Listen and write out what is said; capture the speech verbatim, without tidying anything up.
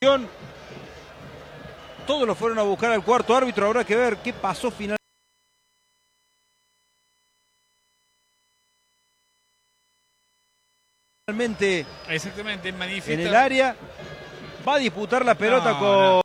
Todos lo fueron a buscar al cuarto árbitro. Habrá que ver qué pasó finalmente. Exactamente, manifiesta. En el área va a disputar la pelota No, con... no.